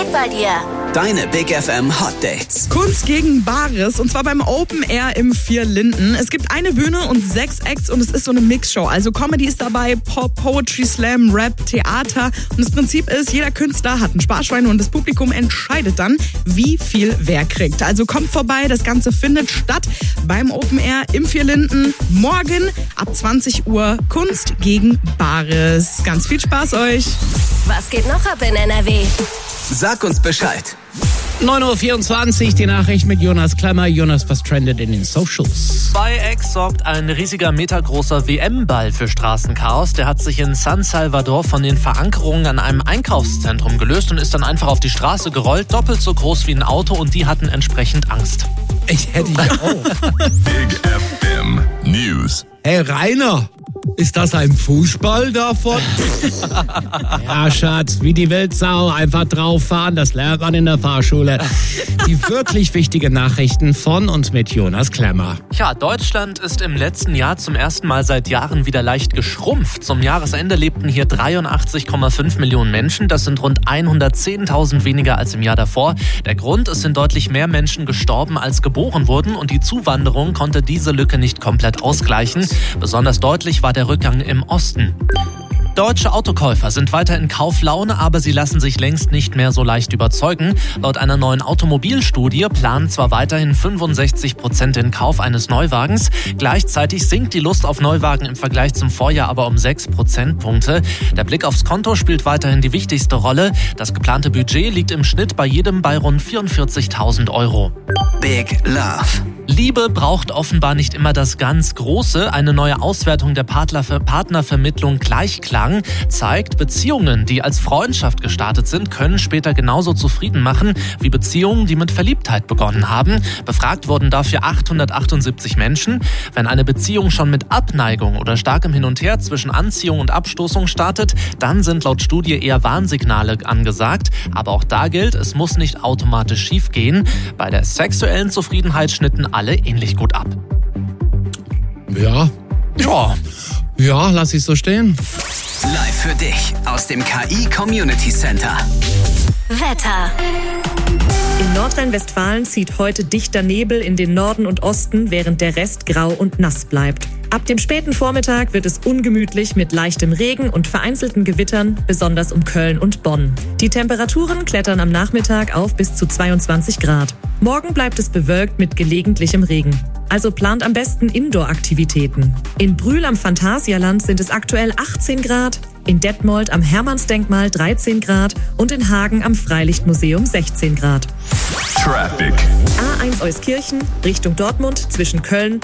bei dir. Deine Big FM Hot Dates. Kunst gegen Bares, und zwar beim Open Air im Vierlinden. Es gibt eine Bühne und 6 Acts und es ist so eine Mixshow. Also Comedy ist dabei, Pop, Poetry, Slam, Rap, Theater. Und das Prinzip ist, jeder Künstler hat ein Sparschwein und das Publikum entscheidet dann, wie viel wer kriegt. Also kommt vorbei, das Ganze findet statt beim Open Air im Vierlinden. Morgen ab 20 Uhr Kunst gegen Bares. Ganz viel Spaß euch. Was geht noch ab in NRW? Sag uns Bescheid. 9.24 Uhr, die Nachricht mit Jonas Klemmer. Jonas, was trendet in den Socials? Bei X sorgt ein riesiger metergroßer WM-Ball für Straßenchaos. Der hat sich in San Salvador von den Verankerungen an einem Einkaufszentrum gelöst und ist dann einfach auf die Straße gerollt. Doppelt so groß wie ein Auto und die hatten entsprechend Angst. Ich hätte ja auch. Big FM News. Hey Rainer, ist das ein Fußball davon? Ja, Schatz, wie die Wildsau, einfach drauf fahren, das lernt man in der Fahrschule. Die wirklich wichtigen Nachrichten von und mit Jonas Klemmer. Ja, Deutschland ist im letzten Jahr zum ersten Mal seit Jahren wieder leicht geschrumpft. Zum Jahresende lebten hier 83,5 Millionen Menschen. Das sind rund 110.000 weniger als im Jahr davor. Der Grund, es sind deutlich mehr Menschen gestorben, als geboren wurden. Und die Zuwanderung konnte diese Lücke nicht komplett ausgleichen. Besonders deutlich war der Rückgang im Osten. Deutsche Autokäufer sind weiter in Kauflaune, aber sie lassen sich längst nicht mehr so leicht überzeugen. Laut einer neuen Automobilstudie planen zwar weiterhin 65% den Kauf eines Neuwagens, gleichzeitig sinkt die Lust auf Neuwagen im Vergleich zum Vorjahr aber um 6 Prozentpunkte. Der Blick aufs Konto spielt weiterhin die wichtigste Rolle. Das geplante Budget liegt im Schnitt bei jedem bei rund 44.000 Euro. Big Love. Liebe braucht offenbar nicht immer das ganz Große. Eine neue Auswertung der Partnervermittlung Gleichklang zeigt, Beziehungen, die als Freundschaft gestartet sind, können später genauso zufrieden machen wie Beziehungen, die mit Verliebtheit begonnen haben. Befragt wurden dafür 878 Menschen. Wenn eine Beziehung schon mit Abneigung oder starkem Hin und Her zwischen Anziehung und Abstoßung startet, dann sind laut Studie eher Warnsignale angesagt. Aber auch da gilt, es muss nicht automatisch schief gehen. Bei der sexuellen Zufriedenheit schnitten alle ähnlich gut ab. Ja, lass ich so stehen. Live für dich aus dem KI Community Center. Wetter. In Nordrhein-Westfalen zieht heute dichter Nebel in den Norden und Osten, während der Rest grau und nass bleibt. Ab dem späten Vormittag wird es ungemütlich mit leichtem Regen und vereinzelten Gewittern, besonders um Köln und Bonn. Die Temperaturen klettern am Nachmittag auf bis zu 22 Grad. Morgen bleibt es bewölkt mit gelegentlichem Regen. Also plant am besten Indoor-Aktivitäten. In Brühl am Phantasialand sind es aktuell 18 Grad, in Detmold am Hermannsdenkmal 13 Grad und in Hagen am Freilichtmuseum 16 Grad. Traffic. A1 Euskirchen Richtung Dortmund zwischen Köln